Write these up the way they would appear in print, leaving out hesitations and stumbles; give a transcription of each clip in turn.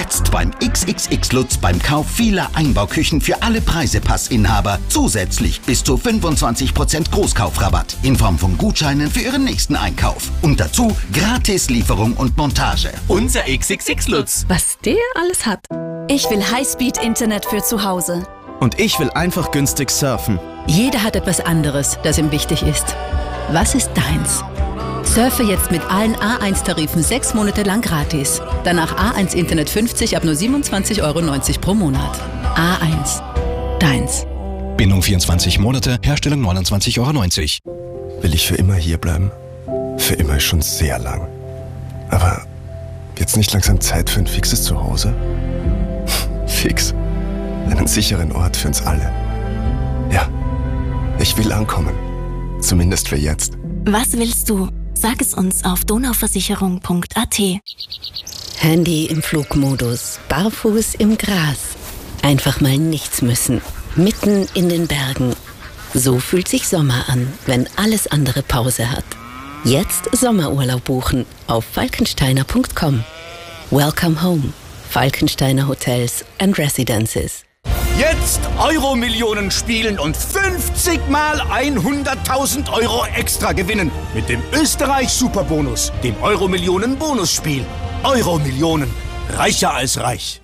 Jetzt beim XXX Lutz beim Kauf vieler Einbauküchen für alle Preisepassinhaber zusätzlich bis zu 25% Großkaufrabatt in Form von Gutscheinen für Ihren nächsten Einkauf. Und dazu gratis Lieferung und Montage. Unser XXX Lutz. Was der alles hat. Ich will Highspeed-Internet für zu Hause. Und ich will einfach günstig surfen. Jeder hat etwas anderes, das ihm wichtig ist. Was ist deins? Surfe jetzt mit allen A1-Tarifen 6 Monate lang gratis. Danach A1 Internet 50 ab nur 27,90 € pro Monat. A1. Deins. Bindung 24 Monate, Herstellung 29,90 €. Will ich für immer hier bleiben? Für immer ist schon sehr lang. Aber jetzt nicht langsam Zeit für ein fixes Zuhause? Fix. Einen sicheren Ort für uns alle. Ja, ich will ankommen. Zumindest für jetzt. Was willst du? Sag es uns auf donauversicherung.at. Handy im Flugmodus, barfuß im Gras. Einfach mal nichts müssen. Mitten in den Bergen. So fühlt sich Sommer an, wenn alles andere Pause hat. Jetzt Sommerurlaub buchen auf falkensteiner.com. Welcome home. Falkensteiner Hotels and Residences. Jetzt Euro-Millionen spielen und 50 mal 100.000 € extra gewinnen. Mit dem Österreich-Superbonus, dem Euro-Millionen-Bonusspiel. Euro-Millionen. Reicher als reich.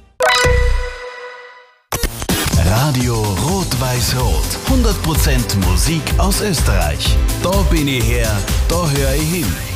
Radio Rot-Weiß-Rot. 100% Musik aus Österreich. Da bin ich her, da höre ich hin.